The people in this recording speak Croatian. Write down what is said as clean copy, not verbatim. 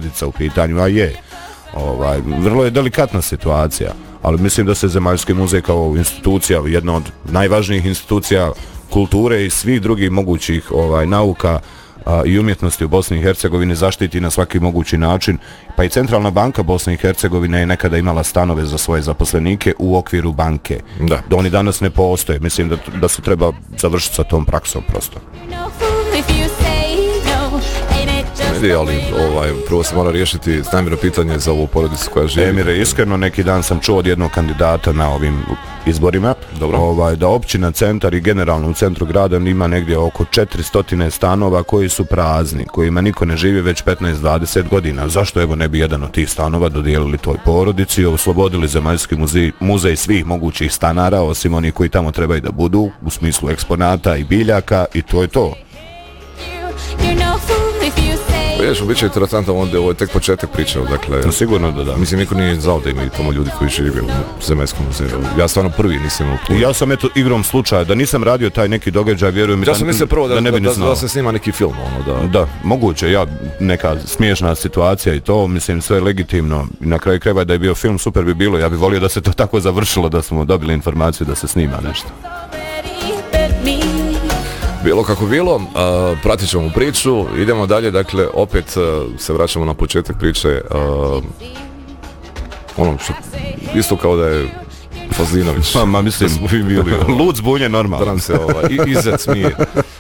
porodica u pitanju, a je. Vrlo je delikatna situacija, ali mislim da se Zemaljski muzej kao institucija, jedna od najvažnijih institucija kulture i svih drugih mogućih nauka i umjetnosti u Bosni i Hercegovini zaštiti na svaki mogući način. Pa i Centralna banka Bosne i Hercegovine je nekada imala stanove za svoje zaposlenike u okviru banke. Da oni danas ne postoje. Mislim da se treba završiti sa tom praksom prosto. Ali prvo se mora riješiti namjerno pitanje za ovu porodicu koja živi. Emire, iskreno neki dan sam čuo od jednog kandidata na ovim izborima. Da općina Centar i generalno u centru grada ima negdje oko 400 stanova koji su prazni, kojima niko ne živi već 15-20 godina. Zašto evo ne bi jedan od tih stanova dodijelili toj porodici, oslobodili Zemaljski muzej svih mogućih stanara, osim onih koji tamo trebaju da budu u smislu eksponata i biljaka, i to je to. Vidiš, bit će interesantno, ovo je tek početak priče, dakle... Sigurno da. Mislim, niko nije znao da imaju tamo ljudi koji žive u Zemaljskom muzeju. Ja stvarno prvi nisam imao puno. Ja sam igrom slučaja, da nisam radio taj neki događaj, vjerujem ja sam mislio prvo da ne bi ni znao. Da se snima neki film, Da, moguće, neka smiješna situacija i to, mislim, sve legitimno. Na kraju krajeva da je bio film, super bi bilo, ja bih volio da se to tako završilo, da smo dobili informaciju da se snima nešto. Bilo kako bilo, pratit ćemo priču, idemo dalje, dakle, opet se vraćamo na početak priče, ono što, isto kao da je Fazlinović. Mislim, lud zbunje normalno. Da nam se Izet smije.